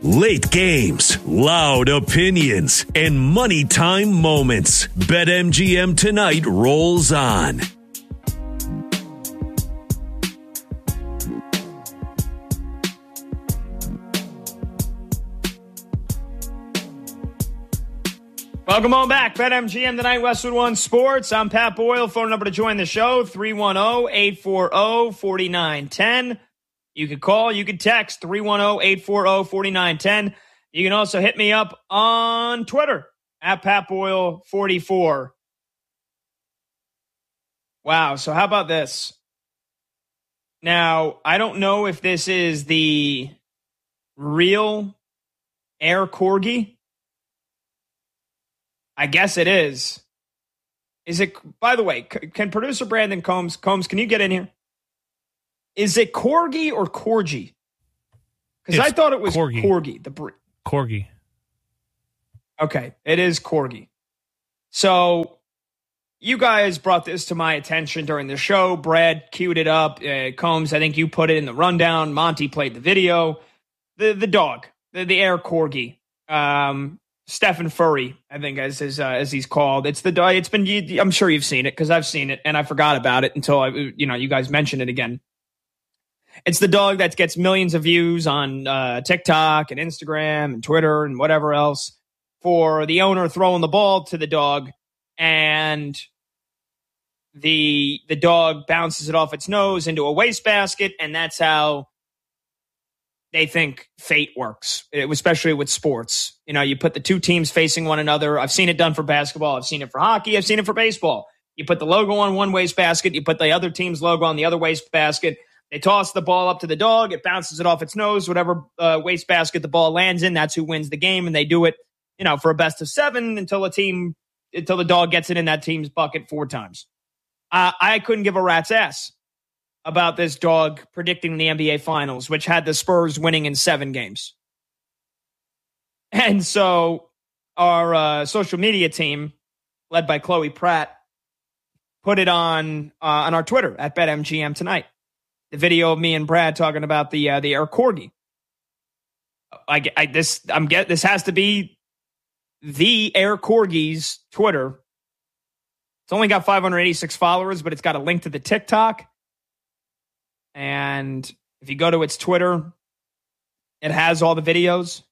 Late games, loud opinions, and money time moments. BetMGM tonight rolls on. Welcome on back. BetMGM tonight, Westwood One Sports. I'm Pat Boyle. Phone number to join the show, 310-840-4910. You can call, you can text, 310-840-4910. You can also hit me up on Twitter, at PatBoyle44. Wow, so how about this? Now, I don't know if this is the real Air Corgi. I guess it is. Is it, by the way, can producer Brandon Combs, can you get in here? Is it Corgi or Corgi? Because I thought it was Corgi. Corgi. Okay, it is Corgi. So you guys brought this to my attention during the show. Brad queued it up. Combs, I think you put it in the rundown. Monty played the video. The dog, the Air Corgi. Stephen Furry, I think, as he's called. It's the dog. It's been. I'm sure you've seen it because I've seen it and I forgot about it until you guys mentioned it again. It's the dog that gets millions of views on TikTok and Instagram and Twitter and whatever else for the owner throwing the ball to the dog, and the dog bounces it off its nose into a wastebasket, and that's how they think fate works, especially with sports. You put the two teams facing one another. I've seen it done for basketball. I've seen it for hockey. I've seen it for baseball. You put the logo on one wastebasket. You put the other team's logo on the other wastebasket. They toss the ball up to the dog. It bounces it off its nose. Whatever wastebasket the ball lands in, that's who wins the game. And they do it, for a best of 7 until the dog gets it in that team's bucket 4 times. I couldn't give a rat's ass about this dog predicting the NBA Finals, which had the Spurs winning in 7 games. And so our social media team, led by Chloe Pratt, put it on our Twitter at BetMGM tonight. The video of me and Brad talking about the Air Corgi. This has to be the Air Corgi's Twitter. It's only got 586 followers, but it's got a link to the TikTok. And if you go to its Twitter, it has all the videos.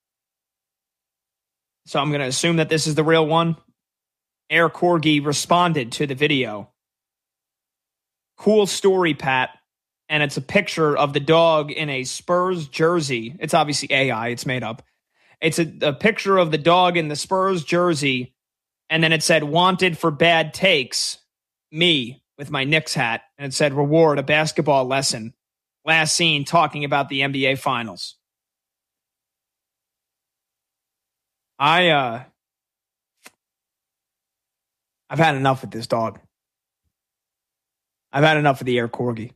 So I'm going to assume that this is the real one. Air Corgi responded to the video. Cool story, Pat. And it's a picture of the dog in a Spurs jersey. It's obviously AI. It's made up. It's a picture of the dog in the Spurs jersey. And then it said, wanted for bad takes, me, with my Knicks hat. And it said, reward, a basketball lesson. Last seen talking about the NBA Finals. I've had enough with this dog. I've had enough of the Air Corgi.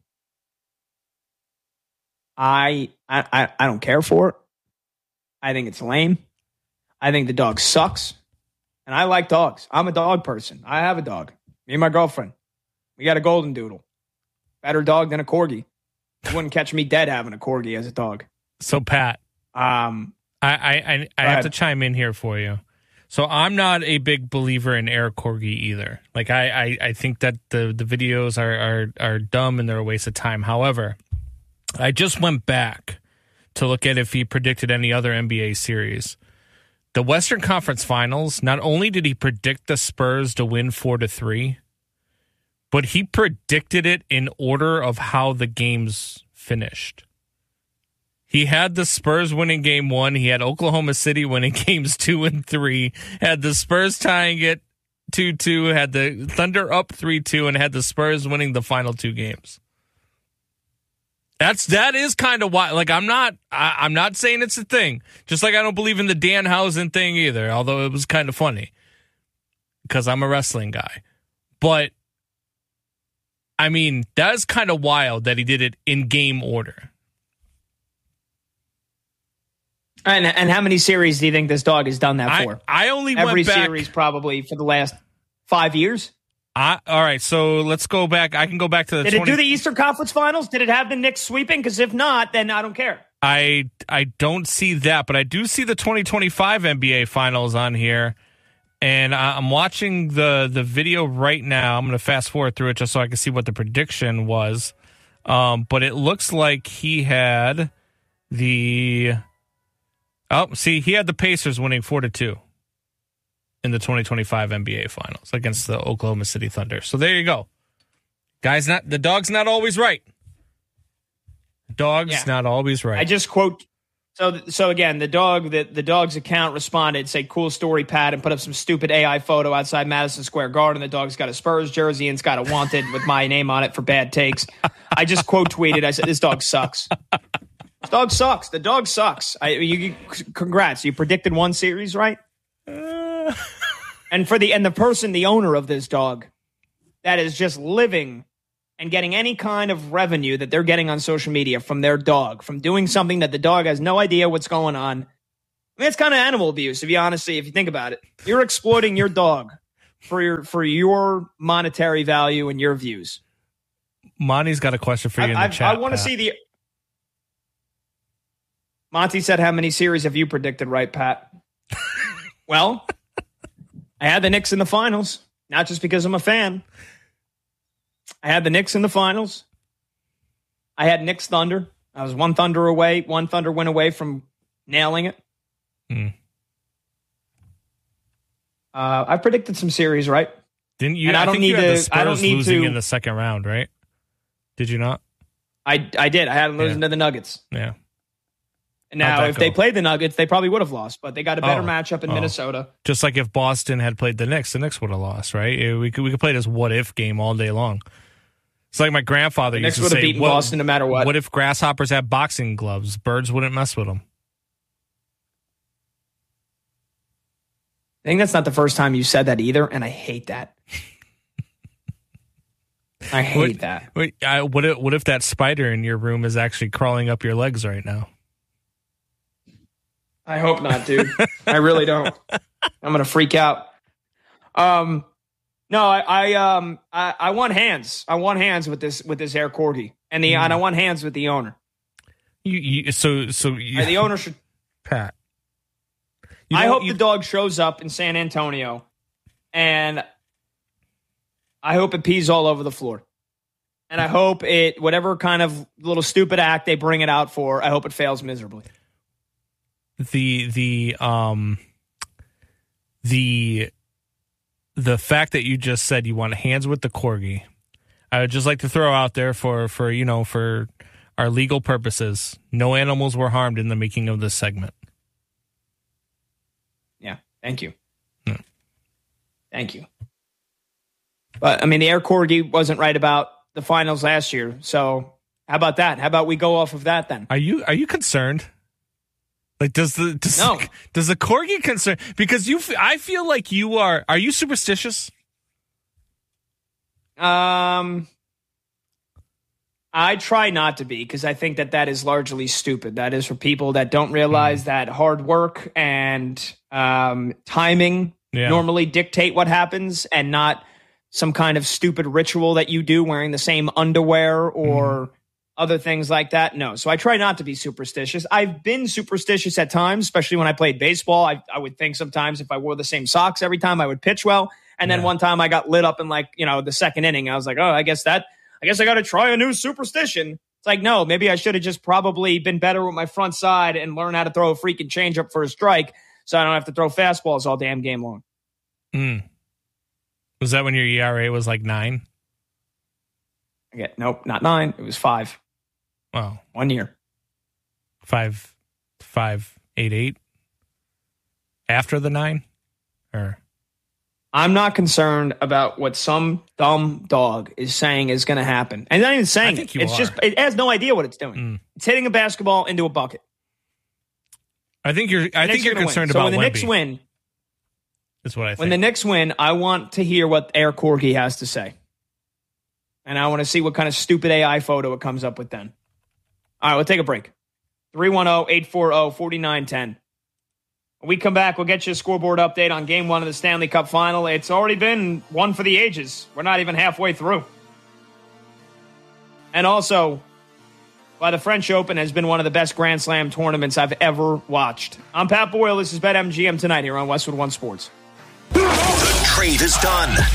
I don't care for it. I think it's lame. I think the dog sucks. And I like dogs. I'm a dog person. I have a dog. Me and my girlfriend. We got a golden doodle. Better dog than a corgi. You wouldn't catch me dead having a corgi as a dog. So, Pat, I have to chime in here for you. So I'm not a big believer in Air Corgi either. Like I think that the videos are dumb and they're a waste of time. However, I just went back to look at if he predicted any other NBA series. The Western Conference Finals, not only did he predict the Spurs to win 4-3, but he predicted it in order of how the games finished. He had the Spurs winning game 1. He had Oklahoma City winning games 2 and 3. Had the Spurs tying it 2-2. Had the Thunder up 3-2, and had the Spurs winning the final 2 games. That is kind of why. Like I'm not saying it's a thing. Just like I don't believe in the Danhausen thing either. Although it was kind of funny because I'm a wrestling guy. But I mean, that's kind of wild that he did it in game order. And how many series do you think this dog has done that for? I only every went back, series probably for the last 5 years. All right, so let's go back. I can go back to the. Did it do the Eastern Conference Finals? Did it have the Knicks sweeping? Because if not, then I don't care. I don't see that, but I do see the 2025 NBA Finals on here, and I'm watching the video right now. I'm going to fast forward through it just so I can see what the prediction was. But it looks like he had he had the Pacers winning 4-2 in the 2025 NBA Finals against the Oklahoma City Thunder. So there you go. Guys, the dog's not always right. Not always right. I just quote. So again, the dog's account responded, say, "Cool story, Pat," and put up some stupid AI photo outside Madison Square Garden. The dog's got a Spurs jersey and it's got a wanted with my name on it for bad takes. I just quote tweeted. I said, "This dog sucks. This dog sucks. The dog sucks." Congrats. You predicted one series, right? And the owner of this dog, that is just living and getting any kind of revenue that they're getting on social media from their dog, from doing something that the dog has no idea what's going on. I mean, it's kind of animal abuse, if you think about it. You're exploiting your dog for your monetary value and your views. Monty's got a question for you in the chat. I want to see Monty said, "How many series have you predicted right, Pat?" Well, I had the Knicks in the finals, not just because I'm a fan. I had the Knicks in the finals. I had Knicks Thunder. I was one Thunder win away from nailing it. I predicted some series, right? Didn't you? And I don't need you had to. The Spurs I don't need losing to in the second round, right? Did you not? I did. I had them losing to the Nuggets. Yeah. Now, if they played the Nuggets, they probably would have lost, but they got a better matchup in Minnesota. Just like if Boston had played the Knicks would have lost, right? We could play this what-if game all day long. It's like my grandfather used to say, beaten Boston no matter what. What if grasshoppers had boxing gloves? Birds wouldn't mess with them. I think that's not the first time you said that either, and I hate that. I hate that. What if that spider in your room is actually crawling up your legs right now? I hope not, dude. I really don't. I'm gonna freak out. No, I want hands. I want hands with this Air Corgi, and I want hands with the owner. The owner should. Pat. I hope the dog shows up in San Antonio, and I hope it pees all over the floor. And I hope whatever kind of little stupid act they bring it out for, I hope it fails miserably. The fact that you just said you want hands with the Corgi, I would just like to throw out there for our legal purposes, no animals were harmed in the making of this segment. Yeah, thank you. Thank you. But I mean, the Air Corgi wasn't right about the finals last year, so how about that? How about we go off of that then? Are you concerned? Like, does the Corgi concern? Because I feel like you are. Are you superstitious? I try not to be, because I think that is largely stupid. That is for people that don't realize that hard work and timing normally dictate what happens, and not some kind of stupid ritual that you do wearing the same underwear or other things like that. No. So I try not to be superstitious. I've been superstitious at times, especially when I played baseball. I would think sometimes if I wore the same socks every time, I would pitch well. And then one time I got lit up in the second inning. I was like, oh, I guess I got to try a new superstition. It's like, no, maybe I should have just probably been better with my front side and learn how to throw a freaking changeup for a strike, so I don't have to throw fastballs all damn game long. Was that when your ERA was like 9? Nope, not 9. It was 5. Wow. 1 year. 5.88 after the 9? Or I'm not concerned about what some dumb dog is saying is going to happen. And not even saying it. It has no idea what it's doing. It's hitting a basketball into a bucket. I think you're concerned about when the Knicks win. That's what I think. When the Knicks win, I want to hear what Air Corgi has to say. And I want to see what kind of stupid AI photo it comes up with then. All right, we'll take a break. 310-840-4910. When we come back, we'll get you a scoreboard update on Game 1 of the Stanley Cup Final. It's already been one for the ages. We're not even halfway through. And also, why the French Open has been one of the best Grand Slam tournaments I've ever watched. I'm Pat Boyle. This is BetMGM Tonight here on Westwood One Sports. The trade is done.